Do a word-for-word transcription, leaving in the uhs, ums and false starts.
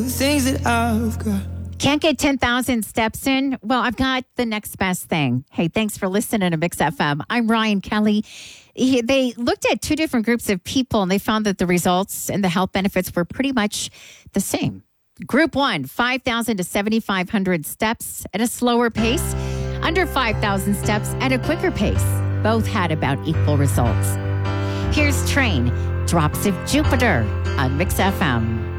things that I've got. Can't get ten thousand steps in? Well, I've got the next best thing. Hey, thanks for listening to Mix F M. I'm Ryan Kelly. He, they looked at two different groups of people, and they found that the results and the health benefits were pretty much the same. Group one, five thousand to seventy-five hundred steps at a slower pace. Under five thousand steps at a quicker pace. Both had about equal results. Here's Train, Drops of Jupiter on Mix F M.